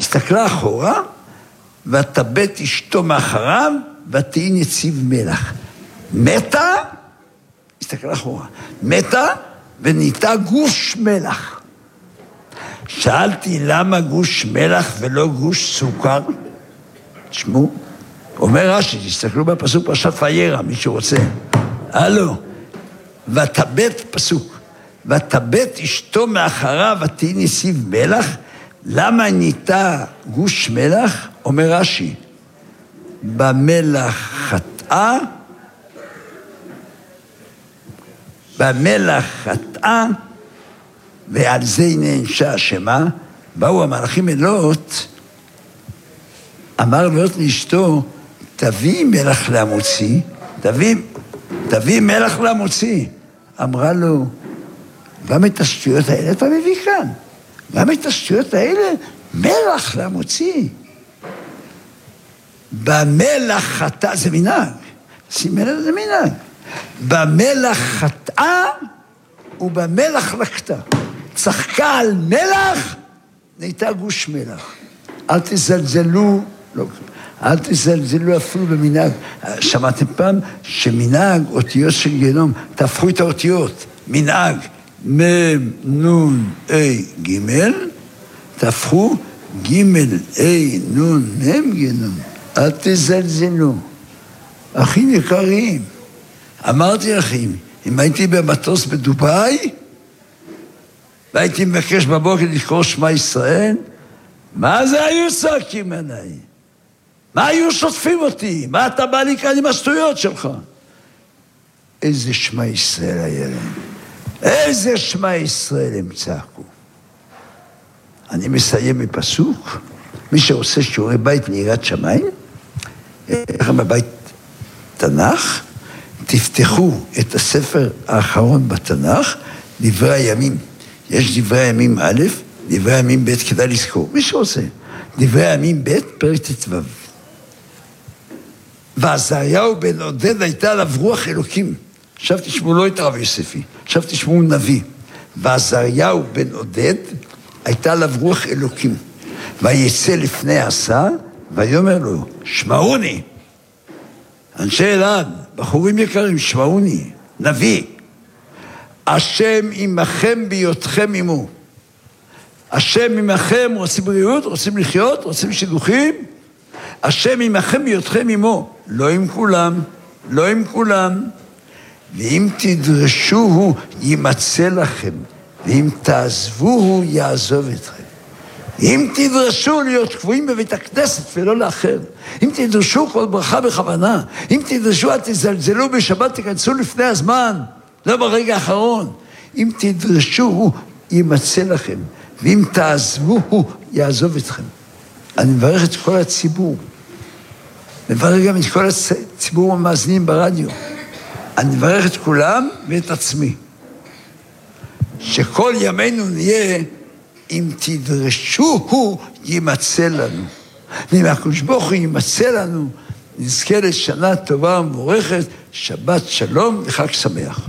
הסתכלה אחורה, ותבט אשתו מאחריו, ותהי נציב מלח. מתה, הסתכלה אחורה, מתה ונהייתה גוש מלח. שאלתי למה גוש מלח ולא גוש סוכר? תשמעו, אומר רש"י, תסתכלו בפסוק פרשת וירא, מי שרוצה. הלו, ותבט פסוק, ותבט אשתו מאחריו, ותהי נציב מלח. למה נהייתה גוש מלח? אומר רש"י, במלח חטאה, במלח חטאה, ועל זה נענשה אשמה. באו המלאכים אל לוט, אמר לוט לאשתו, תביא מלח למוציא, תביא מלח למוציא. אמרה לו, גם את השטויות האלה אתה מביא כאן, גם את השטויות האלה, מלח למוציא. במלח חטאה, זה מנהג, שים מלח זה מנהג. במלח חטאה ובמלח לקטה. צחקה על מלח, נהייתה גוש מלח. אל תזלזלו, לא, אל תזלזלו אפילו במנהג. שמעתם פעם שמנהג אותיות של גיהנום, תהפכו את האותיות, מנהג מ' נ' ה' ג', תהפכו ג' ה' נ' מ' גיהנום. אל תזלזלו. אחים יקרים, אמרתי לכם, אם הייתי במטוס בדובאי, והייתי מבקש בבוקר לקרוא שמע ישראל, מה זה היו צועקים עליי? מה היו שוטפים אותי? מה אתה בא לי כאן עם השטויות שלך? איזה שמע ישראל היה להם? איזה שמע ישראל הם צעקו? אני מסיים בפסוק, מי שעושה שיעורי בית ליראת שמיים, לכם בבית תנ"ך, תפתחו את הספר האחרון בתנ"ך, דברי הימים. יש דברי הימים א', דברי הימים ב', כדאי לזכור. מי שעושה, דברי הימים ב', פרק ט"ו. ועזריהו בן עודד הייתה עליו רוח אלוקים. עכשיו תשמעו לא את הרב יוספי, עכשיו תשמעו נביא. ועזריהו בן עודד הייתה עליו רוח אלוקים. ויצא לפני עשה, ויאמר לו, שמעוני. אנשי אלעד, בחורים יקרים, שמעוני, נביא. השם עמכם בהיותכם עמו. השם עמכם, רוצים בריאות, רוצים לחיות, רוצים שידוכים. השם עמכם בהיותכם עמו. לא עם כולם, לא עם כולם. ואם תדרשוהו, יימצא לכם. ואם תעזבוהו, יעזוב אתכם. אם תדרשו להיות קבועים בבית הכנסת ולא לאחר, אם תדרשו כל ברכה בכוונה, אם תדרשו אל תזלזלו בשבת, תכנסו לפני הזמן, לא ברגע האחרון. אם תדרשו, הוא יימצא לכם, ואם תעזבו, הוא יעזוב אתכם. אני מברך את כל הציבור, מברך גם את כל הציבור המאזינים ברדיו. אני מברך את כולם ואת עצמי. שכל ימינו נהיה, אם תדרשו, הוא יימצא לנו. ואם הקדוש ברוך הוא יימצא לנו, נזכה לשנה טובה ומבורכת, שבת שלום וחג שמח.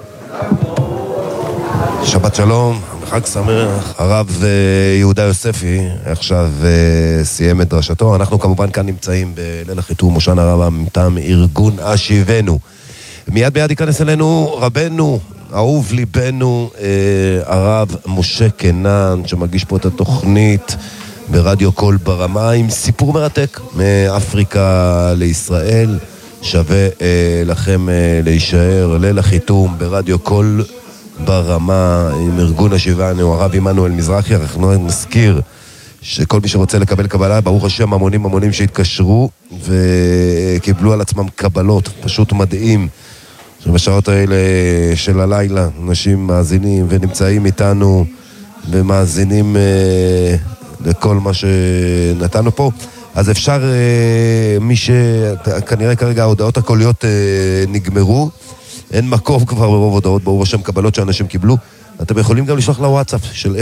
שבת שלום וחג שמח. הרב יהודה יוספי עכשיו סיים את דרשתו. אנחנו כמובן כאן נמצאים בליל החיתום מושן הרבה מטעם ארגון אשיבנו. מיד ביד ייכנס אלינו רבנו אהוב ליבנו, הרב משה קנן, שמגיש פה את התוכנית ברדיו קול ברמה, עם סיפור מרתק מאפריקה לישראל. שווה לכם להישאר. ליל החיתום ברדיו קול ברמה עם ארגון אשיבנו, הרב עמנואל מזרחי. אנחנו נזכיר שכל מי שרוצה לקבל קבלה, ברוך השם, המונים שהתקשרו וקיבלו על עצמם קבלות, פשוט מדהים. שבשעות האלה של הלילה אנשים מאזינים ונמצאים איתנו ומאזינים לכל מה שנתנו פה. אז אפשר, מי שכנראה כרגע ההודעות הקוליות נגמרו, אין מקום כבר ברוב הודעות, ברוב השם קבלות שאנשים קיבלו. אתם יכולים גם לשלוח לוואטסאפ של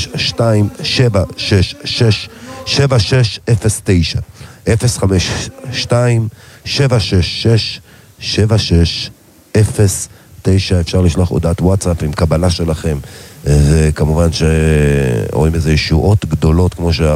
052-766-7609 052-766-7609. אפשר לשלוח הודעת וואטסאפ עם קבלה שלכם, וכמובן שרואים איזה ישועות גדולות כמו